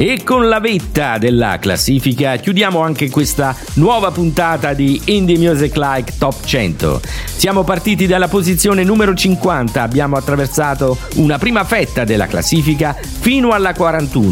E con la vetta della classifica chiudiamo anche questa nuova puntata di Indie Music Like Top 100. Siamo partiti dalla posizione numero 50, abbiamo attraversato una prima fetta della classifica fino alla 41.